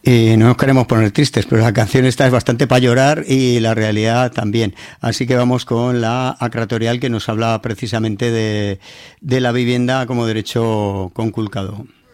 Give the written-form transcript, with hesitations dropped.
Y no nos queremos poner tristes, pero la canción esta es bastante para llorar y la realidad también. Así que vamos con la acratorial que nos habla precisamente de la vivienda como derecho conculcado.